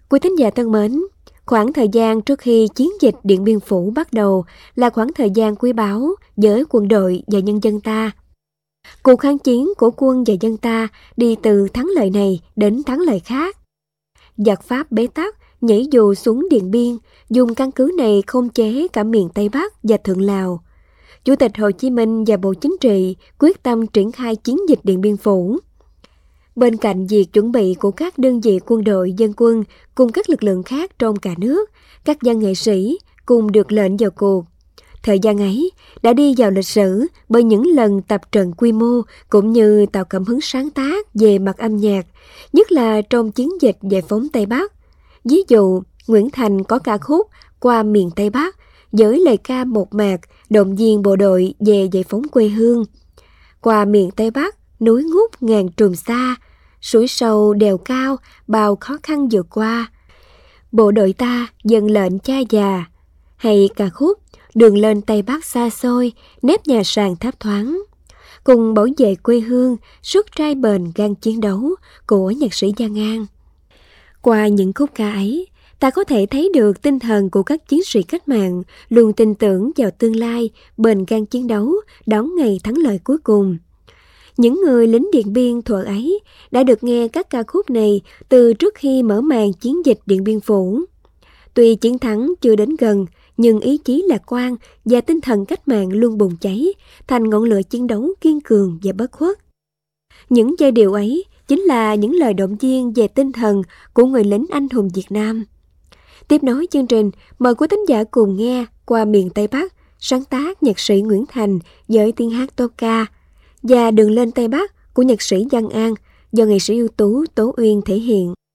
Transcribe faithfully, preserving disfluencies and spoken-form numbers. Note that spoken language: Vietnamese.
Quý thính giả thân mến, khoảng thời gian trước khi chiến dịch Điện Biên Phủ bắt đầu là khoảng thời gian quý báu với quân đội và nhân dân ta. Cuộc kháng chiến của quân và dân ta đi từ thắng lợi này đến thắng lợi khác. Giặc Pháp bế tắc, nhảy dù xuống Điện Biên, dùng căn cứ này khống chế cả miền Tây Bắc và Thượng Lào. Chủ tịch Hồ Chí Minh và Bộ Chính trị quyết tâm triển khai chiến dịch Điện Biên Phủ. Bên cạnh việc chuẩn bị của các đơn vị quân đội dân quân cùng các lực lượng khác trong cả nước, các văn nghệ sĩ cùng được lệnh vào cuộc. Thời gian ấy đã đi vào lịch sử bởi những lần tập trận quy mô cũng như tạo cảm hứng sáng tác về mặt âm nhạc, nhất là trong chiến dịch giải phóng Tây Bắc. Ví dụ, Nguyễn Thành có ca khúc Qua miền Tây Bắc với lời ca mộc mạc động viên bộ đội về giải phóng quê hương. Qua miền Tây Bắc, núi ngút ngàn trùm xa, suối sâu đèo cao, bao khó khăn vượt qua. Bộ đội ta dâng lệnh cha già. Hay ca khúc Đường lên Tây Bắc xa xôi, nếp nhà sàn tháp thoáng. Cùng bảo vệ quê hương, sức trai bền gan chiến đấu của nhạc sĩ Giang An. Qua những khúc ca ấy, ta có thể thấy được tinh thần của các chiến sĩ cách mạng luôn tin tưởng vào tương lai, bền gan chiến đấu, đón ngày thắng lợi cuối cùng. Những người lính Điện Biên thuở ấy đã được nghe các ca khúc này từ trước khi mở màn chiến dịch Điện Biên Phủ. Tuy chiến thắng chưa đến gần, nhưng ý chí lạc quan và tinh thần cách mạng luôn bùng cháy, thành ngọn lửa chiến đấu kiên cường và bất khuất. Những giai điệu ấy chính là những lời động viên về tinh thần của người lính anh hùng Việt Nam. Tiếp nối chương trình, mời quý thính giả cùng nghe Qua miền Tây Bắc, sáng tác nhạc sĩ Nguyễn Thành với tiếng hát tốp ca, và Đường lên Tây Bắc của nhạc sĩ Giang An do nghệ sĩ ưu tú Tố Uyên thể hiện.